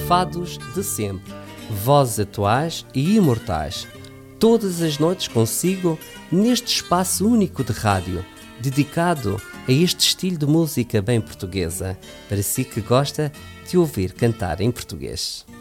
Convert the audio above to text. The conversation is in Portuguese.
fados de sempre, vozes atuais e imortais. Todas as noites consigo neste espaço único de rádio, dedicado a este estilo de música bem portuguesa, para si que gosta de ouvir cantar em português.